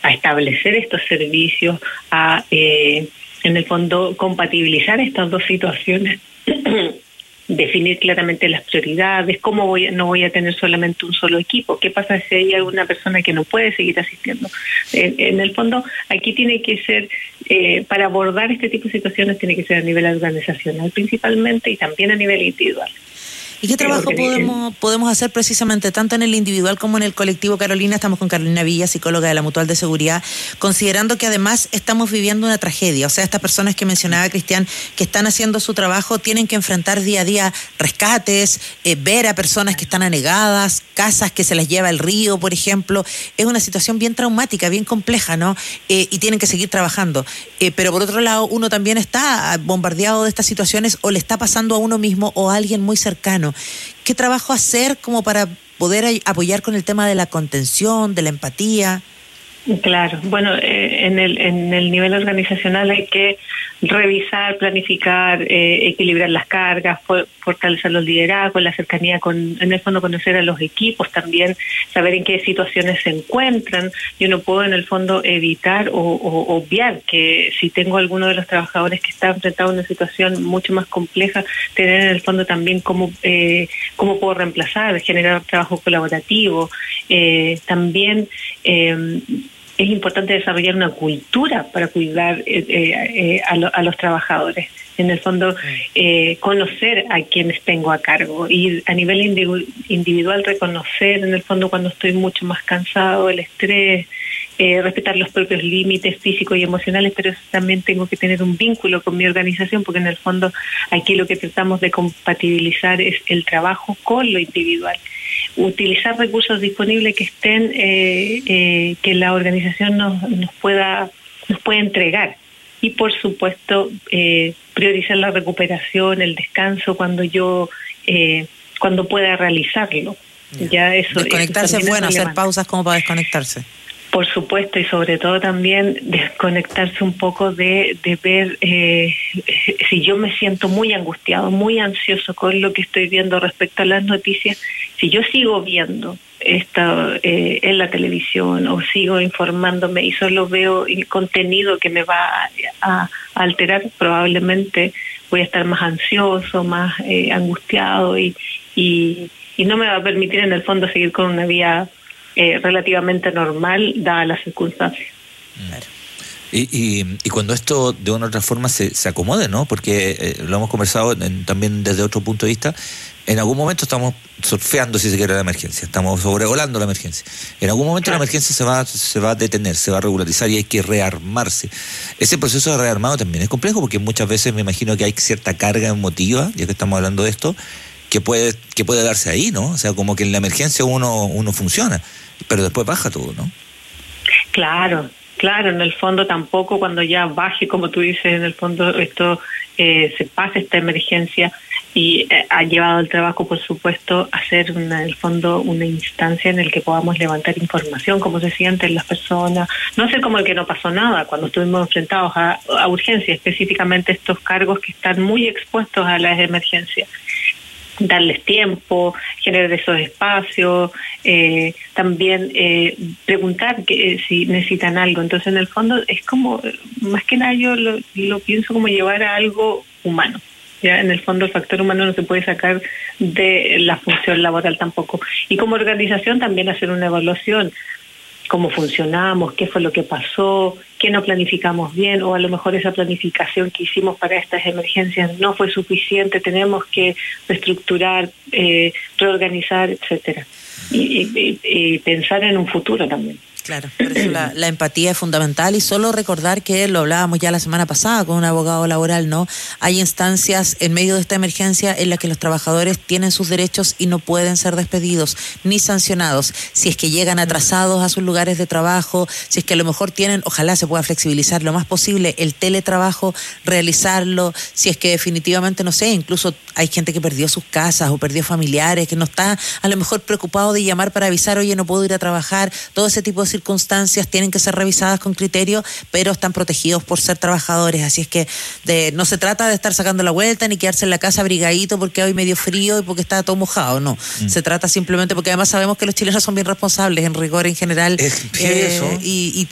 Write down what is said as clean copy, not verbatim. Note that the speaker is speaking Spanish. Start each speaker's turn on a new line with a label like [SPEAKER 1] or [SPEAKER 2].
[SPEAKER 1] a establecer estos servicios, a en el fondo compatibilizar estas dos situaciones, definir claramente las prioridades, no voy a tener solamente un solo equipo, qué pasa si hay alguna persona que no puede seguir asistiendo. En el fondo, aquí tiene que ser, para abordar este tipo de situaciones, tiene que ser a nivel organizacional principalmente y también a nivel individual.
[SPEAKER 2] ¿Y qué trabajo podemos hacer precisamente tanto en el individual como en el colectivo, Carolina? Estamos con Carolina Villa, psicóloga de la Mutual de Seguridad, considerando que además estamos viviendo una tragedia. O sea, estas personas que mencionaba Cristian, que están haciendo su trabajo, tienen que enfrentar día a día rescates, ver a personas que están anegadas, casas que se las lleva el río, por ejemplo. Es una situación bien traumática, bien compleja, ¿no? Y tienen que seguir trabajando. Pero por otro lado, uno también está bombardeado de estas situaciones, o le está pasando a uno mismo o a alguien muy cercano. ¿Qué trabajo hacer como para poder apoyar con el tema de la contención, de la empatía?
[SPEAKER 1] Claro, bueno, en el nivel organizacional hay que revisar, planificar, equilibrar las cargas, fortalecer los liderazgos, la cercanía en el fondo conocer a los equipos, también saber en qué situaciones se encuentran. Yo no puedo en el fondo evitar o obviar que si tengo alguno de los trabajadores que está enfrentado a una situación mucho más compleja, tener en el fondo también cómo puedo reemplazar, generar trabajo colaborativo, también es importante desarrollar una cultura para cuidar a los trabajadores. En el fondo, conocer a quienes tengo a cargo y a nivel individual reconocer en el fondo cuando estoy mucho más cansado, el estrés, respetar los propios límites físicos y emocionales, pero también tengo que tener un vínculo con mi organización, porque en el fondo aquí lo que tratamos de compatibilizar es el trabajo con lo individual. Utilizar recursos disponibles que estén, que la organización nos pueda entregar, y por supuesto priorizar la recuperación, el descanso cuando pueda realizarlo. Ya eso.
[SPEAKER 2] Desconectarse es bueno, hacer pausas como para desconectarse.
[SPEAKER 1] Por supuesto, y sobre todo también desconectarse un poco de ver si yo me siento muy angustiado, muy ansioso con lo que estoy viendo respecto a las noticias. Si yo sigo viendo esto en la televisión o sigo informándome y solo veo contenido que me va a alterar, probablemente voy a estar más ansioso, más angustiado y no me va a permitir en el fondo seguir con una vida relativamente normal, dadas las circunstancias.
[SPEAKER 3] Claro. Y cuando esto de una u otra forma se acomode, ¿no? Porque lo hemos conversado también desde otro punto de vista. En algún momento estamos surfeando, si se quiere, la emergencia, estamos sobrevolando la emergencia. En algún momento la emergencia se va a detener, se va a regularizar y hay que rearmarse. Ese proceso de rearmado también es complejo, porque muchas veces me imagino que hay cierta carga emotiva, ya que estamos hablando de esto, que puede darse ahí, ¿no? O sea, como que en la emergencia uno funciona, pero después baja todo, ¿no?
[SPEAKER 1] Claro, en el fondo tampoco cuando ya baje, como tú dices, en el fondo esto se pasa esta emergencia y ha llevado al trabajo, por supuesto, a hacer en el fondo una instancia en el que podamos levantar información, cómo se sienten las personas, no ser como el que no pasó nada cuando estuvimos enfrentados a urgencias, específicamente estos cargos que están muy expuestos a las emergencias. Darles tiempo, generar esos espacios, también preguntar si necesitan algo. Entonces, en el fondo, es como, más que nada yo lo pienso como llevar a algo humano. Ya en el fondo el factor humano no se puede sacar de la función laboral tampoco. Y como organización también hacer una evaluación, cómo funcionamos, qué fue lo que pasó, qué no planificamos bien, o a lo mejor esa planificación que hicimos para estas emergencias no fue suficiente, tenemos que reestructurar, reorganizar, etcétera, y pensar en un futuro también.
[SPEAKER 2] Claro, por eso la empatía es fundamental, y solo recordar que lo hablábamos ya la semana pasada con un abogado laboral, ¿no? Hay instancias en medio de esta emergencia en las que los trabajadores tienen sus derechos y no pueden ser despedidos ni sancionados. Si es que llegan atrasados a sus lugares de trabajo, si es que a lo mejor tienen, ojalá se pueda flexibilizar lo más posible el teletrabajo, realizarlo, si es que definitivamente, no sé, incluso hay gente que perdió sus casas o perdió familiares, que no está a lo mejor preocupado de llamar para avisar, oye, no puedo ir a trabajar. Todo ese tipo de circunstancias tienen que ser revisadas con criterio, pero están protegidos por ser trabajadores. Así es que no se trata de estar sacando la vuelta ni quedarse en la casa abrigadito porque hoy medio frío y porque está todo mojado, no. Se trata simplemente, porque además sabemos que los chilenos son bien responsables en rigor en general,
[SPEAKER 3] eso.
[SPEAKER 2] y